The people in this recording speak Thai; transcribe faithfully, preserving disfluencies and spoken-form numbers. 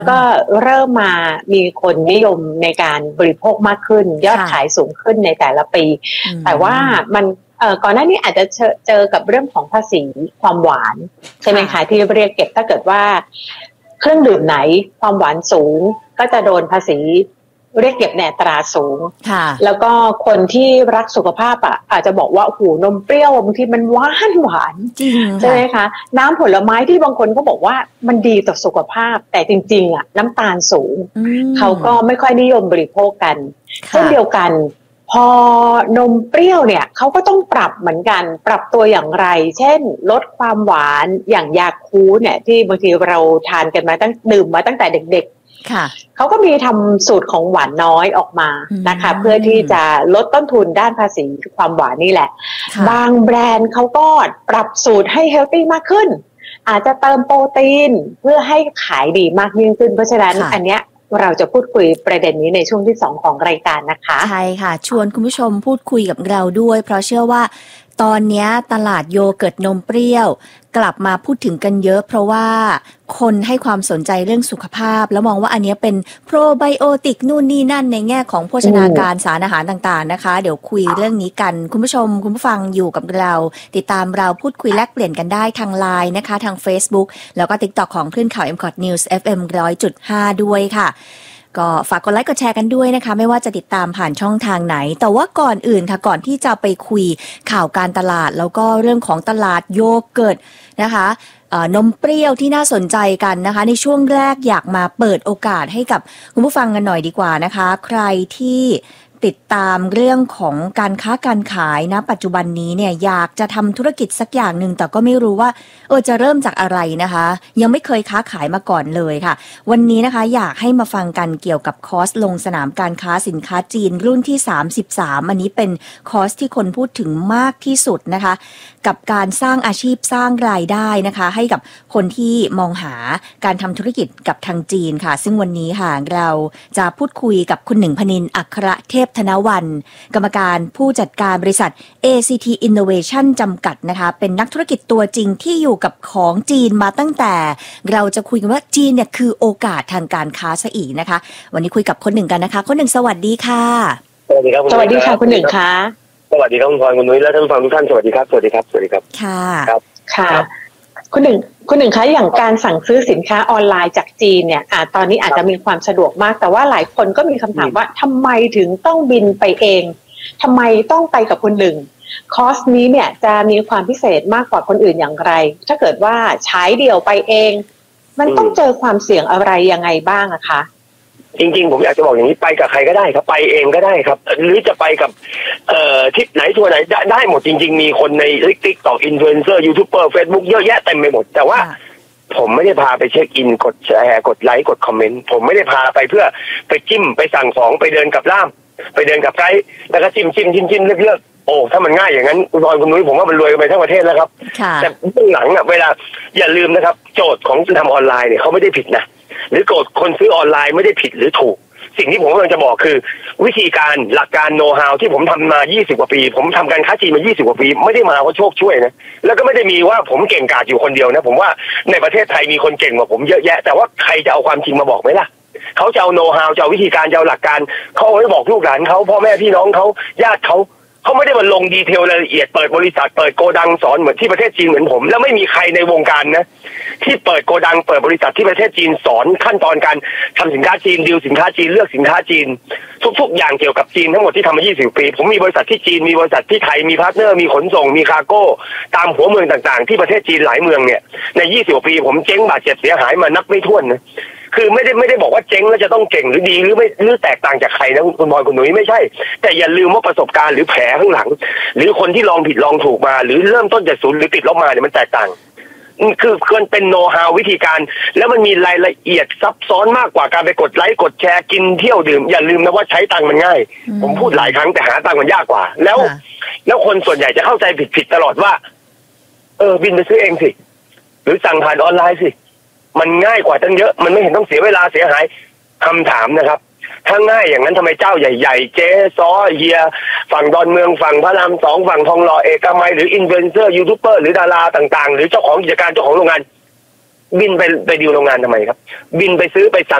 ก็เริ่มมามีคนนิยมในการบริโภคมากขึ้นยอดขายสูงขึ้นในแต่ละปีแต่ว่ามันเอ่อก่อนหน้านี้อาจจะเจอกับเรื่องของภาษีความหวานใช่ไหมคะที่เรียกเก็บถ้าเกิดว่าเครื่องดื่มไหนความหวานสูงก็จะโดนภาษีเรียกเก็บในอัตราสูงแล้วก็คนที่รักสุขภาพอ่ะอาจจะบอกว่าโอ้โหนมเปรี้ยวบางทีมันหวานหวานใช่ไหมคะน้ำผลไม้ที่บางคนก็บอกว่ามันดีต่อสุขภาพแต่จริงๆอ่ะน้ำตาลสูงเขาก็ไม่ค่อยนิยมบริโภคกันเช่นเดียวกันพอนมเปรี้ยวเนี่ยเขาก็ต้องปรับเหมือนกันปรับตัวอย่างไรเช่นลดความหวานอย่างยาคูเนี่ยที่บางทีเราทานกันมาตั้งดื่มมาตั้งแต่เด็กๆเขาก็มีทำสูตรของหวานน้อยออกมานะคะเพื่อที่จะลดต้นทุนด้านภาษีความหวานนี่แหละบางแบรนด์เขาก็ปรับสูตรให้เฮลตี้มากขึ้นอาจจะเติมโปรตีนเพื่อให้ขายดีมากยิ่งขึ้นเพราะฉะนั้นอันเนี้ยเราจะพูดคุยประเด็นนี้ในช่วงที่สองของรายการนะคะใช่ค่ะชวนคุณผู้ชมพูดคุยกับเราด้วยเพราะเชื่อว่าตอนนี้ตลาดโยเกิร์ตนมเปรี้ยวกลับมาพูดถึงกันเยอะเพราะว่าคนให้ความสนใจเรื่องสุขภาพแล้วมองว่าอันนี้เป็นโปรไบโอติกนู่นนี่นั่นในแง่ของโภชนาการสารอาหารต่างๆนะคะเดี๋ยวคุยเรื่องนี้กันคุณผู้ชมคุณผู้ฟังอยู่กับเราติดตามเราพูดคุยแลกเปลี่ยนกันได้ทาง ไลน์ นะคะทาง Facebook แล้วก็ TikTok ของคลื่นข่าว เอ็ม คอท News เอฟ เอ็ม หนึ่งร้อยจุดห้า ด้วยค่ะก็ฝากกดไลค์กดแชร์กันด้วยนะคะไม่ว่าจะติดตามผ่านช่องทางไหนแต่ว่าก่อนอื่นค่ะก่อนที่จะไปคุยข่าวการตลาดแล้วก็เรื่องของตลาดโยเกิร์ตนะคะนมเปรี้ยวที่น่าสนใจกันนะคะในช่วงแรกอยากมาเปิดโอกาสให้กับคุณผู้ฟังกันหน่อยดีกว่านะคะใครที่ติดตามเรื่องของการค้าการขายนะปัจจุบันนี้เนี่ยอยากจะทำธุรกิจสักอย่างหนึ่งแต่ก็ไม่รู้ว่าเออจะเริ่มจากอะไรนะคะยังไม่เคยค้าขายมาก่อนเลยค่ะวันนี้นะคะอยากให้มาฟังกันเกี่ยวกับคอร์สลงสนามการค้าสินค้าจีนรุ่นที่สามสิบสามอันนี้เป็นคอร์สที่คนพูดถึงมากที่สุดนะคะกับการสร้างอาชีพสร้างรายได้นะคะให้กับคนที่มองหาการทำธุรกิจกับทางจีนค่ะซึ่งวันนี้ค่ะเราจะพูดคุยกับคุณหนึ่งพนินทร์อัครเทพธนวรรณกรรมการผู้จัดการบริษัท เอ ซี ที Innovation จำกัดนะคะเป็นนักธุรกิจตัวจริงที่อยู่กับของจีนมาตั้งแต่เราจะคุยกันว่าจีนเนี่ยคือโอกาสทางการค้าซะอีกนะคะวันนี้คุยกับคนหนึ่งกันนะคะคนหนึ่งสวัสดีค่ะสวัสดีครับสวัสดีค่ะคุณหนึ่งค่ะสวัสดีครับคุณพลอยคุณนุ้ยและท่านผู้ฟังทุกท่านสวัสดีครับสวัสดีครับสวัสดีครับค่ะครับค่ะคุณหนึ่งคุณหนึ่งคะอย่างการสั่งซื้อสินค้าออนไลน์จากจีนเนี่ยอ่าตอนนี้อาจจะมีความสะดวกมากแต่ว่าหลายคนก็มีคำถามว่าทำไมถึงต้องบินไปเองทำไมต้องไปกับคุณหนึ่งคอร์สนี้เนี่ยจะมีความพิเศษมากกว่าคนอื่นอย่างไรถ้าเกิดว่าใช้เดี่ยวไปเองมันต้องเจอความเสี่ยงอะไรยังไงบ้างอะคะจริงๆผมอยากจะบอกอย่างนี้ไปกับใครก็ได้ครับไปเองก็ได้ครับหรือจะไปกับเอ่อทิศไหนทัวร์ไหนได้หมดจริงๆมีคนใน TikTok อินฟลูเอนเซอร์ยูทูบเบอร์ Facebook เยอะแยะเต็มไปหมดแต่ว่าผมไม่ได้พาไปเช็คอินกดแชร์กดไลค์กดคอมเมนต์ผมไม่ได้พาไปเพื่อไปจิ้มไปสั่งของไปเดินกับล่ามไปเดินกับไกด์แล้วก็จิ้มจิ้มจิ้มจิ้มเลือกเลือกโอ้ถ้ามันง่ายอย่างนั้นคุณพรคุณนุ้ยผมว่ามันรวยกันไปทั้งประเทศแล้วครับแต่เบื้องหลังอ่ะเวลาอย่าลืมนะครับโจทย์ของการทำออนไลน์เนี่ยเขาไม่ได้ผิดนะหรือโจทย์คนซื้อออนไลน์ไม่ได้ผิดหรือถูกสิ่งที่ผมกำลังจะบอกคือวิธีการหลักการโน้ตฮาวที่ผมทำมายี่สิบกว่าปีผมทำการค้าจีนมายี่สิบกว่าปีไม่ได้มาเพราะโชคช่วยนะแล้วก็ไม่ได้มีว่าผมเก่งกาจอยู่คนเดียวนะผมว่าในประเทศไทยมีคนเก่งกว่าผมเยอะแยะแต่ว่าใครจะเอาความจริงมาบอกไหมล่ะเขาจะเอาโน้ตฮาวจะเอาวิธีการจะเอาหลักการเขาเอาไว้บอกลูกหลานเขาพ่อแม่พี่น้องเขาญาติเขาเขาไม่ได้มาลงดีเทลรายละเอียดเปิดบริษัทเปิดโกดังสอนเหมือนที่ประเทศจีนเหมือนผมแล้วไม่มีใครในวงการนะที่เปิดโกดังเปิดบริษัทที่ประเทศจีนสอนขั้นตอนการทำสินค้าจีนดีลสินค้าจีนเลือกสินค้าจีนทุกๆอย่างเกี่ยวกับจีนทั้งหมดที่ทำมายี่สิบปีผมมีบริษัทที่จีนมีบริษัทที่ไทยมีพาร์ทเนอร์มีขนส่งมีคาร์โก้ตามหัวเมืองต่างๆที่ประเทศจีนหลายเมืองเนี่ยในยี่สิบปีผมเจ๊งบาดเจ็บเสียหายมานับไม่ถ้วนนะคือไม่ได้ไม่ได้บอกว่าเจ๊งแล้วจะต้องเก่งหรือดีหรือไม่หรือแตกต่างจากใครนะคุณบอยคุณหนุ่ยไม่ใช่แต่อย่าลืมว่าประสบการณ์หรือแผลข้างหลังหรือคนที่ลองผิดลองถูกมาหรือเริ่มต้นจากศูนย์หรือติดลบมาเนี่ยมันแตกต่างคือมันเป็นโน้ตฮาววิธีการแล้วมันมีรายละเอียดซับซ้อนมากกว่าการไปกดไลค์กดแชร์กินเที่ยวดื่มอย่าลืมนะว่าใช้ตังค์มันง่ายผมพูดหลายครั้งแต่หาตังค์มันยากกว่าแล้วแล้วคนส่วนใหญ่จะเข้าใจผิดๆตลอดว่าเออบินไปซื้อเองสิหรือสั่งผ่านออนไลน์สิมันง่ายกว่าตั้งเยอะมันไม่เห็นต้องเสียเวลาเสียหายคำถามนะครับถ้าง่ายอย่างนั้นทำไมเจ้าใหญ่ๆเจ๊ซ้อเฮียฝั่งดอนเมืองฝั่งพระรามสองฝั่งทองหล่อเอกมัยหรืออินฟลูเอนเซอร์ยูทูบเบอร์หรือดาราต่างๆหรือเจ้าของกิจการเจ้าของโรงงานบินไปไปดีลโรงงานทำไมครับบินไปซื้อไปสั่ง